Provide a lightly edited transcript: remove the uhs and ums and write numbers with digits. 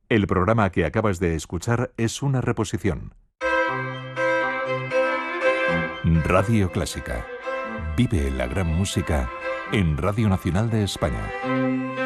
El programa que acabas de escuchar es una reposición. Radio Clásica. Vive la gran música en Radio Nacional de España.